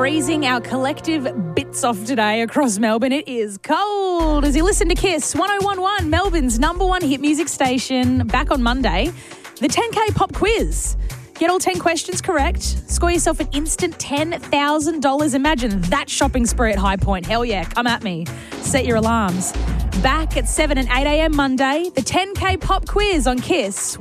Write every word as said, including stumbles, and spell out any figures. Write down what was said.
freezing our collective bits off today across Melbourne. It is cold as you listen to Kiss one oh one point one, Melbourne's number one hit music station. Back on Monday, the ten K pop quiz. Get all ten questions correct. Score yourself an instant ten thousand dollars. Imagine that shopping spree at High Point. Hell yeah, come at me. Set your alarms. Back at seven and eight a.m. Monday, the ten K pop quiz on Kiss